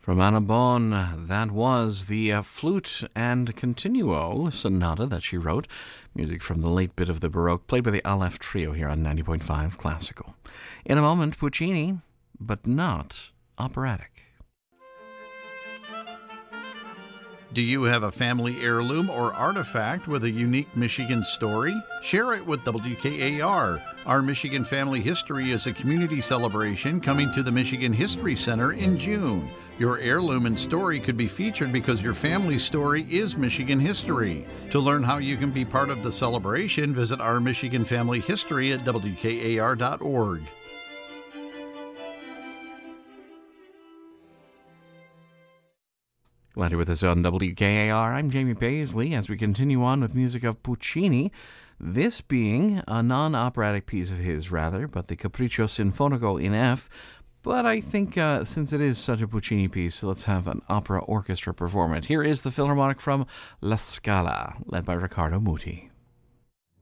From Anna Bon, that was the flute and continuo sonata that she wrote. Music from the late bit of the Baroque, played by the Aleph Trio here on 90.5 Classical. In a moment, Puccini, but not operatic. Do you have a family heirloom or artifact with a unique Michigan story? Share it with WKAR. Our Michigan Family History is a community celebration coming to the Michigan History Center in June. Your heirloom and story could be featured because your family's story is Michigan history. To learn how you can be part of the celebration, visit our Michigan Family History at WKAR.org. Glad you're with us on WKAR. I'm Jamie Paisley as we continue on with music of Puccini, this being a non-operatic piece of his, rather, but the Capriccio Sinfonico in F. But I think since it is such a Puccini piece, let's have an opera orchestra perform it. Here is the Philharmonic from La Scala, led by Riccardo Muti.